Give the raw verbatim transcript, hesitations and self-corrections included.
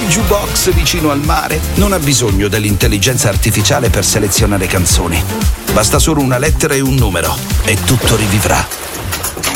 il jukebox vicino al mare non ha bisogno dell'intelligenza artificiale per selezionare canzoni. Basta solo una lettera e un numero e tutto rivivrà.